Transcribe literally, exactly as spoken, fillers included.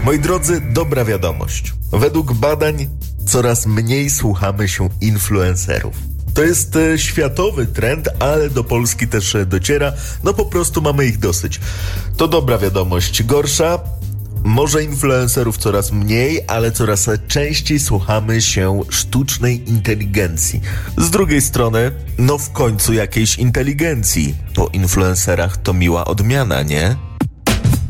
Moi drodzy, dobra wiadomość. Według badań coraz mniej słuchamy się influencerów. To jest e, światowy trend, ale do Polski też e, dociera. No po prostu mamy ich dosyć. To dobra wiadomość. Gorsza? Może influencerów coraz mniej, ale coraz częściej słuchamy się sztucznej inteligencji. Z drugiej strony, no w końcu jakiejś inteligencji. Po influencerach to miła odmiana, nie?